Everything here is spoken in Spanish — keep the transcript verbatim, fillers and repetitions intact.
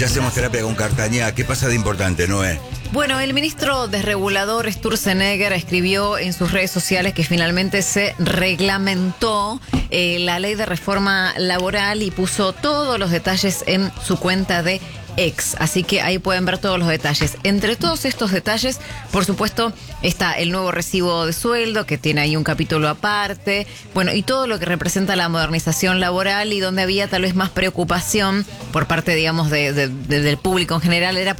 Ya hacemos terapia con Cartañá. ¿Qué pasa de importante, Noé? Bueno, el ministro desregulador Sturzenegger escribió en sus redes sociales que finalmente se reglamentó eh, la ley de reforma laboral y puso todos los detalles en su cuenta de X, así que ahí pueden ver todos los detalles. Entre todos estos detalles, por supuesto, está el nuevo recibo de sueldo, que tiene ahí un capítulo aparte, bueno, y todo lo que representa la modernización laboral, y donde había tal vez más preocupación por parte, digamos, de, de, de, del público en general, era